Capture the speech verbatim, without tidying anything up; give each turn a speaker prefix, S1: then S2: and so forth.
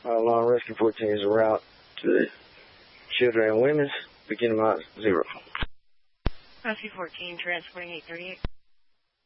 S1: Uh, Long Rescue fourteen is a route to the children and women's, beginning at zero.
S2: Rescue fourteen, transporting eight thirty-eight.